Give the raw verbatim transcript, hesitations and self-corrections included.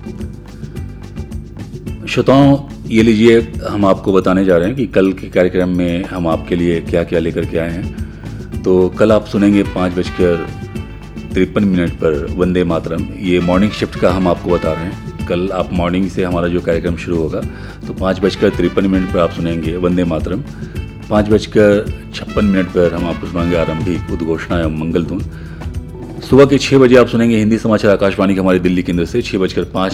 श्रोताओं, ये लीजिए, हम आपको बताने जा रहे हैं कि कल के कार्यक्रम में हम आपके लिए क्या क्या लेकर के आए हैं। तो कल आप सुनेंगे पाँच बजकर तिरपन मिनट पर वंदे मातरम। ये मॉर्निंग शिफ्ट का हम आपको बता रहे हैं। कल आप मॉर्निंग से हमारा जो कार्यक्रम शुरू होगा तो पाँच बजकर तिरपन मिनट पर आप सुनेंगे वंदे मातरम। पाँच बजकर छप्पन मिनट पर हम आपको सुनाएंगे आरंभिक उद्घोषणा एवं मंगल धुन। सुबह के छः बजे आप सुनेंगे हिंदी समाचार आकाशवाणी के हमारे दिल्ली केंद्र से। छः बजकर पाँच